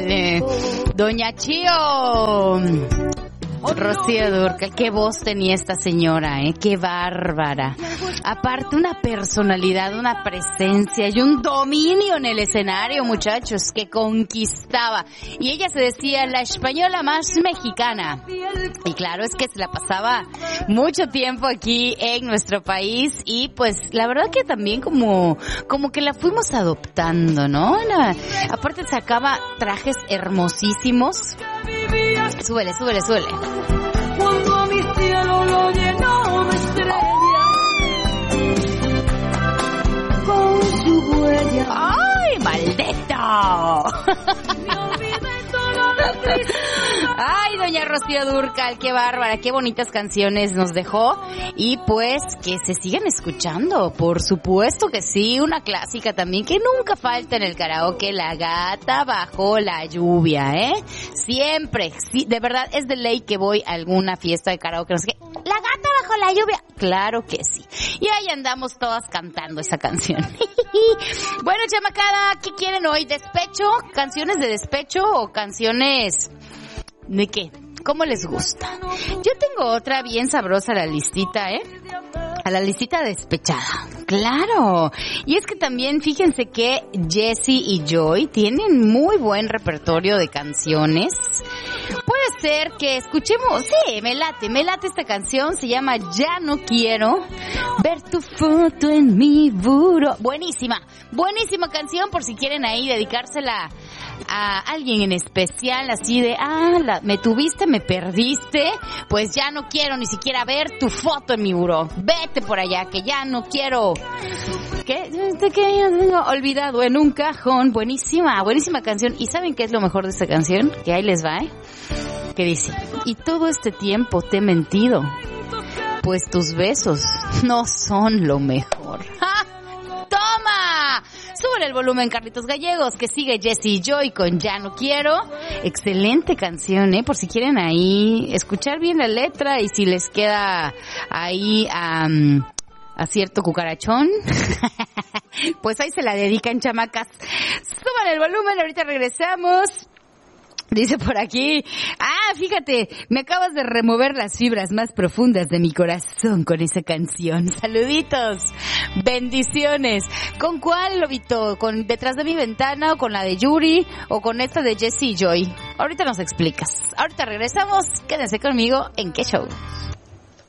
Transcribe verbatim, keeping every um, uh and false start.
Doña Chío. Rocío Dúrcal, qué voz tenía esta señora, ¿eh? Qué bárbara. Aparte, una personalidad, una presencia y un dominio en el escenario, muchachos, que conquistaba. Y ella se decía la española más mexicana. Y claro, es que se la pasaba mucho tiempo aquí en nuestro país y pues la verdad que también como, como que la fuimos adoptando, ¿no? La, aparte sacaba trajes hermosísimos. Súbele, súbele, súbele. Cuando a mi cielo lo llenó de estrellas con su huella. ¡Ay, maldito! Me olvidé todo lo triste. Ay, doña Rocío Dúrcal, qué bárbara, qué bonitas canciones nos dejó y pues que se sigan escuchando, por supuesto que sí, una clásica también que nunca falta en el karaoke, La Gata Bajo la Lluvia, ¿eh? Siempre, sí, de verdad es de ley que voy a alguna fiesta de karaoke, no sé qué, La Gata Bajo la Lluvia, claro que sí, y ahí andamos todas cantando esa canción. Bueno, chamacada, ¿qué quieren hoy? ¿Despecho? ¿Canciones de despecho o canciones de qué? ¿Cómo les gusta? Yo tengo otra bien sabrosa a la listita, ¿eh? A la listita despechada. Claro. Y es que también fíjense que Jessie y Joy tienen muy buen repertorio de canciones. Puede ser que escuchemos, sí, me late, me late esta canción, se llama Ya no quiero ver tu foto en mi buró. Buenísima, buenísima canción por si quieren ahí dedicársela a alguien en especial, así de, ah, la, me tuviste, me perdiste, pues ya no quiero ni siquiera ver tu foto en mi buró. Vete por allá, que ya no quiero. ¿Qué? Que ya tengo olvidado en un cajón. Buenísima, buenísima canción. ¿Y saben qué es lo mejor de esta canción? Que ahí les va, ¿eh? Que dice, y todo este tiempo te he mentido, pues tus besos no son lo mejor. ¡Ja! ¡Toma! Suben el volumen, Carlitos Gallegos, que sigue Jessie y Joy con Ya no quiero. Excelente canción, ¿eh? Por si quieren ahí escuchar bien la letra y si les queda ahí um, a cierto cucarachón, pues ahí se la dedican, chamacas. Suban el volumen, ahorita regresamos. Dice por aquí, ah, fíjate, me acabas de remover las fibras más profundas de mi corazón con esa canción. Saluditos, bendiciones. ¿Con cuál, Lobito? ¿Con Detrás de mi ventana o con la de Yuri o con esta de Jessie y Joy? Ahorita nos explicas. Ahorita regresamos, quédense conmigo en Qué Show.